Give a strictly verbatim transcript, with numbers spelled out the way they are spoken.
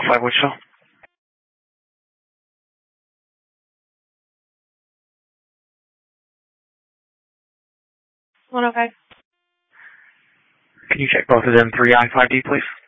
five Wichita. one oh five. Can you check both of them three I five D, please?